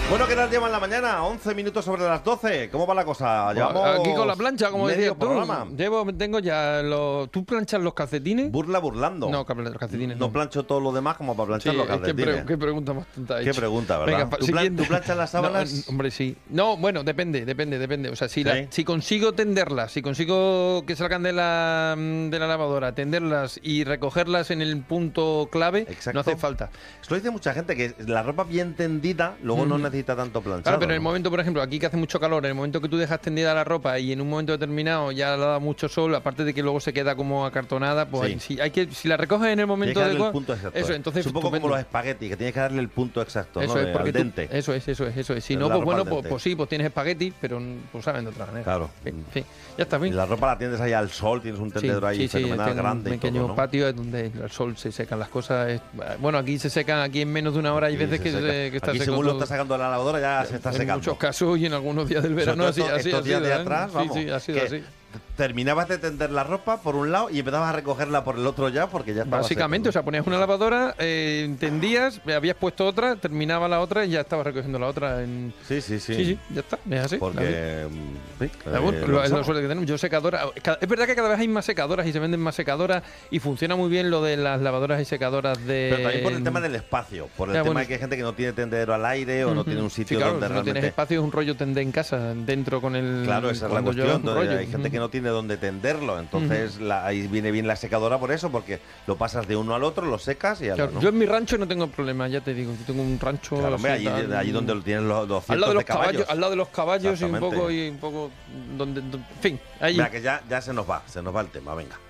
Bueno, ¿qué tal llevan la mañana? 11 minutos sobre las 12. ¿Cómo va la cosa? Llevamos Aquí con la plancha, como medio decías tú. programa. Tengo ya los... ¿Tú planchas los calcetines? Burla burlando. No, los calcetines No plancho todo lo demás como para planchar Sí, los calcetines. qué pregunta más tonta. Qué pregunta, ¿verdad? Venga, ¿Tú planchas las sábanas? No, hombre, sí. No, bueno, depende. O sea, ¿Sí? si consigo tenderlas, si consigo que salgan de la lavadora, tenderlas y recogerlas en el punto clave, Exacto. no hace falta. Esto dice mucha gente, que la ropa bien tendida luego no necesita tanto planchado. Claro, pero en el ¿no? momento, por ejemplo, aquí que hace mucho calor, en el momento que tú dejas tendida la ropa y en un momento determinado ya le da mucho sol, aparte de que luego se queda como acartonada, pues Sí. si la recoges en el momento Tienes que darle adecuado, el punto exacto. eso, entonces es un poco estupendo. como los espaguetis, que tienes que darle el punto exacto, Eso ¿no? es, porque al dente. eso es. Si Es no, la pues ropa bueno, al dente. pues sí, pues tienes espagueti, pero pues saben de otra manera. Claro. En fin, ya está Y bien. la ropa la tiendes ahí al sol, tienes un tendedor ahí fenomenal, tengo grande un y pequeño todo, ¿no? patio donde el sol se secan las cosas. Bueno, aquí se secan, aquí en menos de una hora hay Aquí veces se seca. que está Aquí seco según lo todo. estás sacando de la lavadora ya se está En secando. muchos casos y en algunos días del verano Sobre todo así estos ha días sido, de atrás, vamos, Sí, ha sido que así. terminabas de tender la ropa por un lado y empezabas a recogerla por el otro ya porque ya estaba Básicamente, o seco, sea, ponías una lavadora, tendías, habías puesto otra, terminaba la otra y ya estabas recogiendo la otra. ¿no? Sí, Sí, ya está, es así. Porque sí, Es la suerte que tenemos. Yo secadora. Es verdad que cada vez hay más secadoras y se venden más secadoras y funciona muy bien lo de las lavadoras y secadoras de. pero también por el tema del espacio, por el Ya, tema bueno. de que hay gente que no tiene tendedero al aire o no tiene un sitio Sí, claro, donde si no tienes realmente. espacio, es un rollo tender en casa, dentro con el. Claro, esa es la cuando llevas cuestión. un Entonces, rollo. hay gente que no tiene donde tenderlo, entonces ahí viene bien la secadora por eso, porque lo pasas de uno al otro, lo secas y Claro, ¿no? yo en mi rancho no tengo problema, ya te digo, yo tengo un rancho. Claro, hombre, así, tal, allí donde lo tienes los al lado cientos de los de caballos. al lado de los caballos y Exactamente. un poco donde, en fin, ahí. Mira, que ya se nos va el tema, venga.